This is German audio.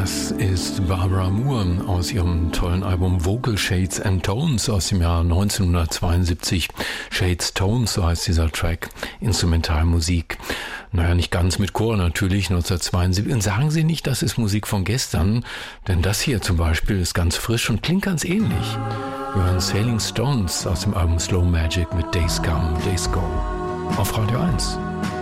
Das ist Barbara Moore aus ihrem tollen Album Vocal Shades and Tones aus dem Jahr 1972. Shades Tones, so heißt dieser Track, Instrumentalmusik. Naja, nicht ganz mit Chor natürlich, 1972. Und sagen Sie nicht, das ist Musik von gestern, denn das hier zum Beispiel ist ganz frisch und klingt ganz ähnlich. Wir hören Sailing Stones aus dem Album Slow Magic mit Days Come, Days Go auf Radio 1.